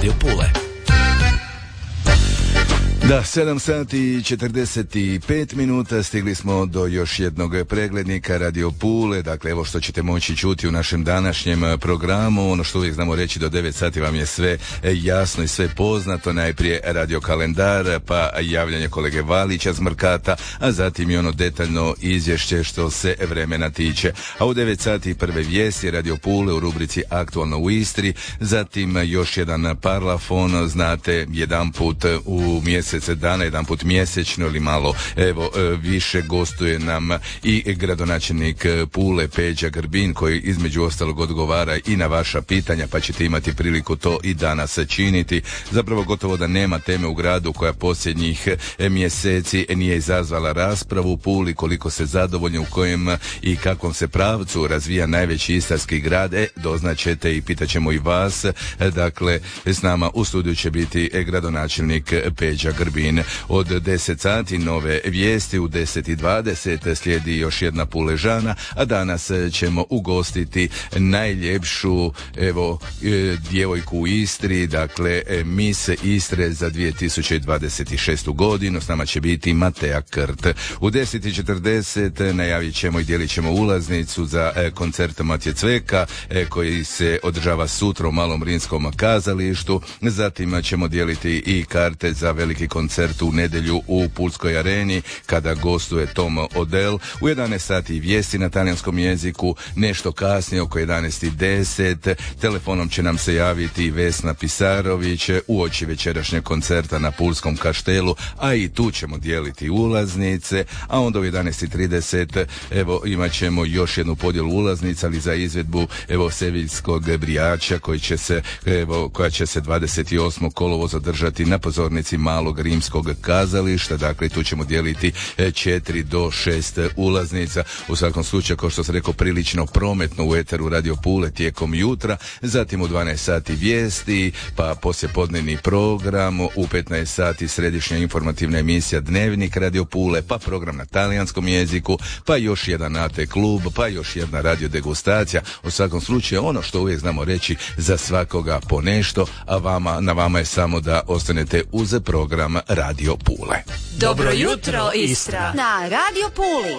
Radio Pule. Da, 7 sati i 45 minuta, stigli smo do još jednog preglednika Radio Pule, dakle evo što ćete moći čuti u našem današnjem programu, ono što uvijek znamo reći do 9 sati vam je sve jasno i sve poznato, najprije radio kalendar, pa javljanje kolege Valića z Mrkata, a zatim i ono detaljno izvješće što se vremena tiče. A u 9 sati prve vijesti Radio Pule u rubrici Aktualno u Istri, zatim još jedan parlafon, znate, jedan put u mjesec dana, jedan put mjesečno ili malo više gostuje nam i gradonačelnik Pule Peđa Grbin, koji između ostalog odgovara i na vaša pitanja, pa ćete imati priliku to i danas činiti. Zapravo gotovo da nema teme u gradu koja posljednjih mjeseci nije izazvala raspravu u Puli, koliko se zadovoljni u kojem i kakvom se pravcu razvija najveći istarski grad, doznaćete i pitaćemo i vas. Dakle, s nama u studiju će biti gradonačelnik Peđa Grbin. Od 10 sati nove vijesti, u 10:20 slijedi još jedna Puležana, a danas ćemo ugostiti najljepšu djevojku u Istri, dakle Miss Istre za 2026. godinu. S nama će biti Mateja Krt. U 10:40 najavit ćemo i dijelit ćemo ulaznicu za koncert Matije Cveka koji se održava sutra u Malom Rimskom kazalištu. Zatim ćemo dijeliti i karte za veliki koncert u nedjelju u Pulskoj areni kada gostuje Tom Odell. U 11 sati vijesti na talijanskom jeziku, nešto kasnije oko 11:10 telefonom će nam se javiti Vesna Pisarović uoči večerašnjeg koncerta na Pulskom kaštelu, a i tu ćemo dijeliti ulaznice, a onda u 11:30 imat ćemo još jednu podjelu ulaznica, ali za izvedbu Seviljskog brijača koja će se 28. kolovoza održati na pozornici Malog Rimskog kazališta. Dakle, tu ćemo dijeliti 4 do 6 ulaznica. U svakom slučaju, kao što sam rekao, prilično prometno u eteru Radio Pule tijekom jutra. Zatim u 12 sati vijesti, pa poslijepodnevni program, u 15 sati središnja informativna emisija Dnevnik Radio Pule, pa program na talijanskom jeziku, pa još jedan AT klub, pa još jedna radio degustacija. U svakom slučaju, ono što uvijek znamo reći, za svakoga po nešto, a na vama je samo da ostanete uz program Radio Pule. Dobro jutro, Istra! Na Radio Puli!